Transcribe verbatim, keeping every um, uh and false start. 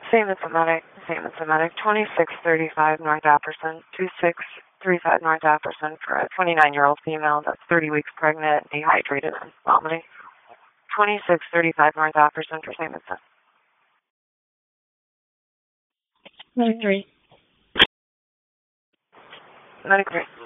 Same symptomatic, same symptomatic. twenty-six thirty-five North Apperson, twenty-six thirty-five North Apperson for a twenty-nine-year-old female that's thirty weeks pregnant, dehydrated, and vomiting. twenty-six thirty-five North Apperson for same symptomatic. ninety-three. ninety-three.